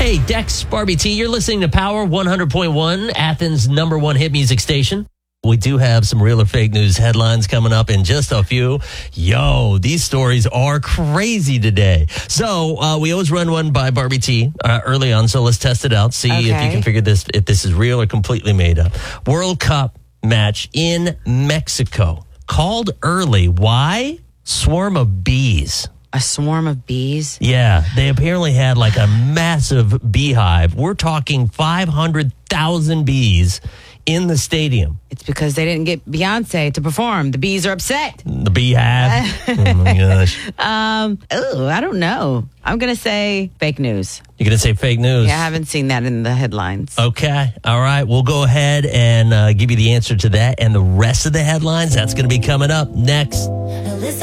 Hey, Dex, Barbie T, you're listening to Power 100.1, Athens' number one hit music station. We do have some real or fake news headlines coming up in just a few. Yo, these stories are crazy today. So we always run one by Barbie T early on, so let's test it out. See if you can figure this, if this is real or completely made up. World Cup match in Mexico. Called early. Why? Swarm of bees. A swarm of bees? Yeah, they apparently had like a massive beehive. We're talking 500,000 bees in the stadium. It's because they didn't get Beyonce to perform. The bees are upset. The beehive. Oh my gosh. I don't know. I'm going to say fake news. You're going to say fake news? Yeah, I haven't seen that in the headlines. Okay. All right. We'll go ahead and give you the answer to that and the rest of the headlines. That's going to be coming up next.